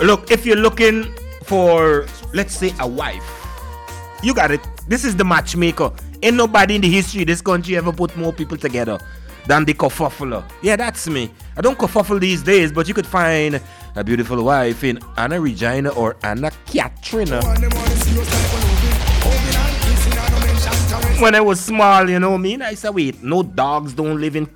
Look, if you're looking for, let's say, a wife, you got it. This is the matchmaker. Ain't nobody in the history of this country ever put more people together than the kerfuffler. Yeah, that's me. I don't kerfuffle these days, but you could find a beautiful wife in Anna Regina or Anna Katrina. When I was small, you know what I mean? I said, wait, no dogs don't live in